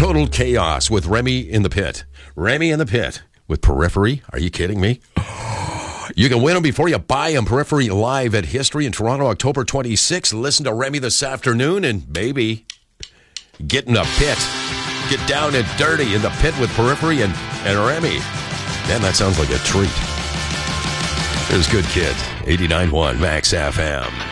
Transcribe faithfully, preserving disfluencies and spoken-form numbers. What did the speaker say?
Total chaos with Remy in the Pit. Remy in the Pit with Periphery. Are you kidding me? You can win them before you buy them. Periphery live at History in Toronto, October twenty-sixth. Listen to Remy this afternoon and maybe get in the pit. Get down and dirty in the pit with Periphery and, and Remy. Man, that sounds like a treat. There's Good Kid, eighty-nine point one Max F M.